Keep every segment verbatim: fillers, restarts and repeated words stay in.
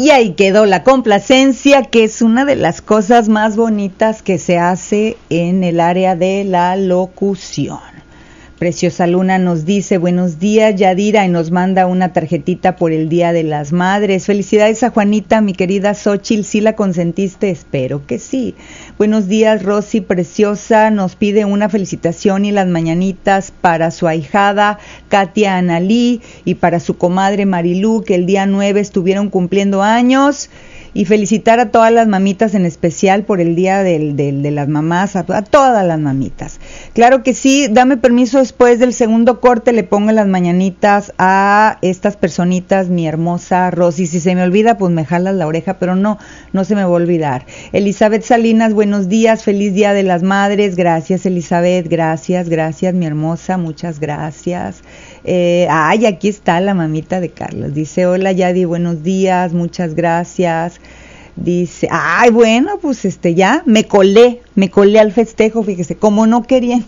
Y ahí quedó la complacencia, que es una de las cosas más bonitas que se hace en el área de la locución. Preciosa Luna nos dice, buenos días, Yadira, y nos manda una tarjetita por el Día de las Madres. Felicidades a Juanita, mi querida Xóchitl, ¿sí la consentiste? Espero que sí. Buenos días, Rosy, preciosa, nos pide una felicitación y las mañanitas para su ahijada, Katia Analí, y para su comadre Marilú, que el día nueve estuvieron cumpliendo años. Y felicitar a todas las mamitas, en especial por el día del, del, de las mamás, a, a todas las mamitas. Claro que sí, dame permiso, después del segundo corte le pongo las mañanitas a estas personitas, mi hermosa Rosy. Si se me olvida, pues me jalas la oreja, pero no, no se me va a olvidar. Elizabeth Salinas, buenos días, feliz Día de las Madres. Gracias, Elizabeth, gracias, gracias, mi hermosa, muchas gracias. Eh, ay, aquí está la mamita de Carlos. Dice, hola Yadi, buenos días, muchas gracias. Dice, ay, bueno, pues este ya me colé, me colé al festejo, fíjese, como no queriendo.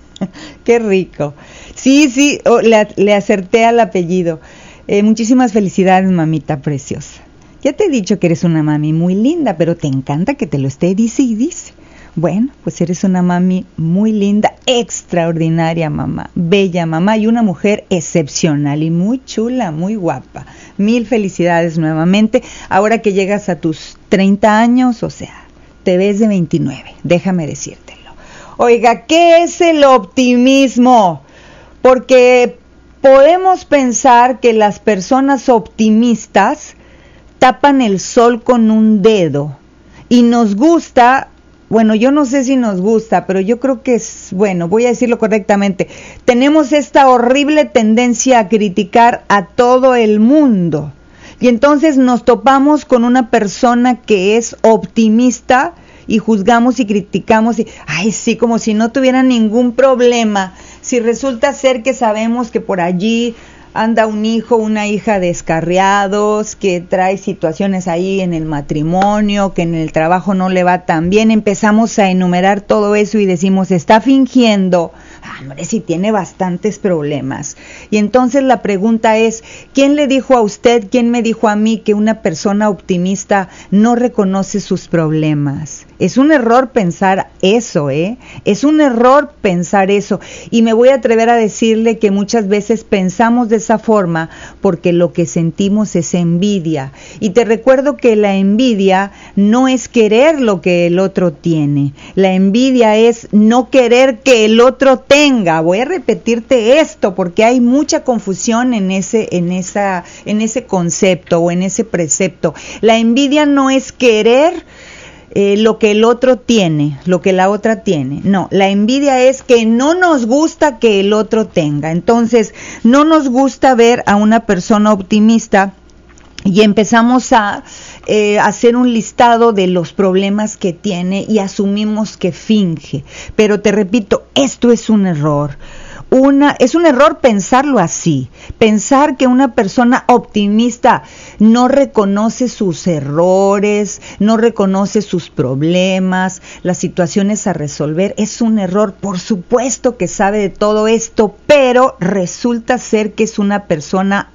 Qué rico. Sí, sí, oh, le, le acerté al apellido. Eh, muchísimas felicidades, mamita preciosa. Ya te he dicho que eres una mami muy linda, pero te encanta que te lo esté dice y dice. Bueno, pues eres una mami muy linda, extraordinaria mamá, bella mamá y una mujer excepcional y muy chula, muy guapa. Mil felicidades nuevamente. Ahora que llegas a tus treinta años, o sea, te ves de veintinueve, déjame decírtelo. Oiga, ¿qué es el optimismo? Porque podemos pensar que las personas optimistas tapan el sol con un dedo y nos gusta. Bueno, yo no sé si nos gusta, pero yo creo que es, bueno, voy a decirlo correctamente, tenemos esta horrible tendencia a criticar a todo el mundo. Y entonces nos topamos con una persona que es optimista y juzgamos y criticamos y, ay, sí, como si no tuviera ningún problema. Si resulta ser que sabemos que por allí anda un hijo, una hija descarriados, que trae situaciones ahí en el matrimonio, que en el trabajo no le va tan bien, empezamos a enumerar todo eso y decimos, está fingiendo. Ah, hombre, sí tiene bastantes problemas. Y entonces la pregunta es, ¿quién le dijo a usted, quién me dijo a mí que una persona optimista no reconoce sus problemas? Es un error pensar eso, ¿eh? Es un error pensar eso. Y me voy a atrever a decirle que muchas veces pensamos de esa forma porque lo que sentimos es envidia. Y te recuerdo que la envidia no es querer lo que el otro tiene. La envidia es no querer que el otro tenga. Voy a repetirte esto porque hay mucha confusión en ese, en esa, en ese concepto o en ese precepto. La envidia no es querer Eh, lo que el otro tiene, lo que la otra tiene. No, la envidia es que no nos gusta que el otro tenga. Entonces, no nos gusta ver a una persona optimista y empezamos a eh, hacer un listado de los problemas que tiene y asumimos que finge. Pero te repito, esto es un error. Una, es un error pensarlo así, pensar que una persona optimista no reconoce sus errores, no reconoce sus problemas, las situaciones a resolver, es un error. Por supuesto que sabe de todo esto, pero resulta ser que es una persona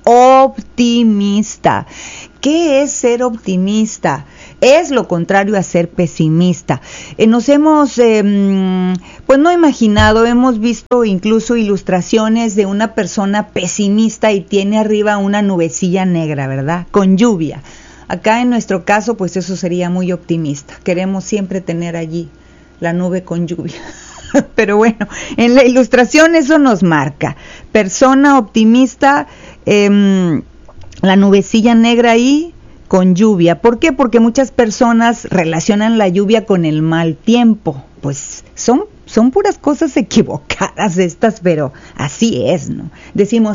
optimista. ¿Qué es ser optimista? Es lo contrario a ser pesimista. Eh, nos hemos, eh, pues no imaginado, hemos visto incluso ilustraciones de una persona pesimista y tiene arriba una nubecilla negra, ¿verdad? Con lluvia. Acá en nuestro caso, pues eso sería muy optimista. Queremos siempre tener allí la nube con lluvia. Pero bueno, en la ilustración eso nos marca. Persona optimista, eh, la nubecilla negra ahí con lluvia. ¿Por qué? Porque muchas personas relacionan la lluvia con el mal tiempo. Pues son, son puras cosas equivocadas estas, pero así es, ¿no? Decimos,